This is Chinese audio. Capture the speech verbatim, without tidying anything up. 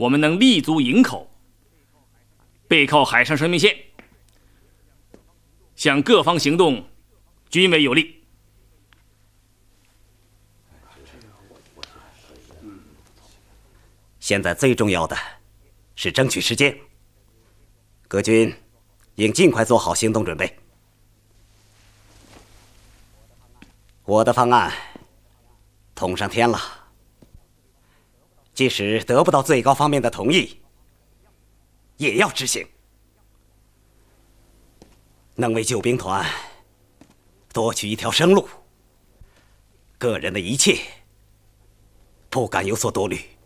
我们能立足营口，背靠海上生命线，向各方行动均为有利。 现在最重要的是争取时间，各军应尽快做好行动准备。我的方案捅上天了，即使得不到最高方面的同意，也要执行。能为救兵团夺取一条生路，个人的一切不敢有所多虑。